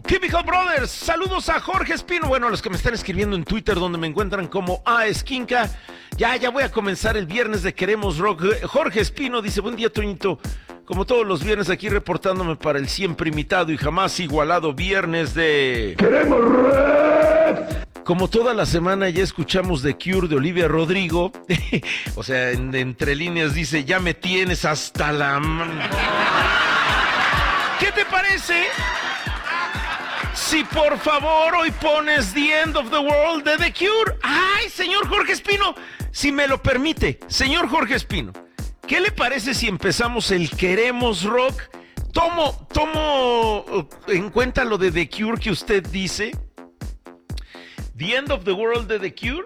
Chemical Brothers, saludos a Jorge Espino. Bueno, a los que me están escribiendo en Twitter, donde me encuentran como A Esquinca. Ya voy a comenzar el viernes de Queremos Rock. Jorge Espino dice, buen día, Toñito. Como todos los viernes aquí reportándome para el siempre imitado y jamás igualado viernes de Queremos Rock. Como toda la semana ya escuchamos The Cure de Olivia Rodrigo. O sea, entre líneas dice, ya me tienes hasta la... ¿Qué te parece si por favor hoy pones The End of the World de The Cure? Ay, señor Jorge Espino, si me lo permite, señor Jorge Espino, ¿qué le parece si empezamos el Queremos Rock? Tomo en cuenta lo de The Cure que usted dice. The End of the World de The Cure,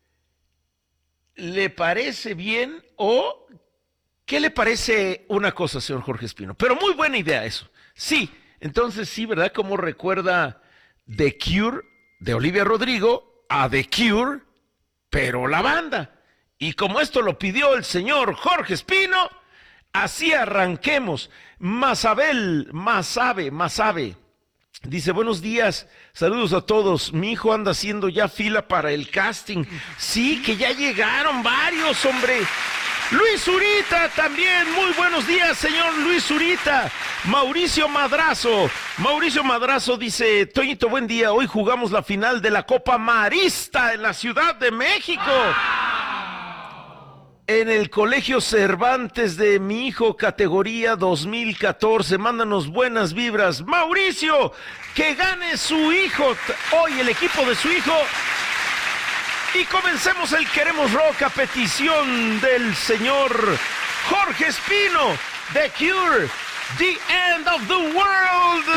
¿le parece bien o qué le parece una cosa, señor Jorge Espino? Pero muy buena idea eso. Sí, entonces sí, ¿verdad? Como recuerda The Cure de Olivia Rodrigo a The Cure, pero la banda. Y como esto lo pidió el señor Jorge Espino, así arranquemos. Masabel, Masabe. Dice, buenos días, saludos a todos. Mi hijo anda haciendo ya fila para el casting. Sí, que ya llegaron varios, hombre. Luis Zurita también, muy buenos días, señor Luis Zurita. Mauricio Madrazo dice, Toñito, buen día. Hoy jugamos la final de la Copa Marista en la Ciudad de México. En el Colegio Cervantes de mi hijo, categoría 2014. Mándanos buenas vibras. Mauricio, que gane su hijo, hoy el equipo de su hijo. Y comencemos el Queremos Rock a petición del señor Jorge Espino, The Cure, The End of the World.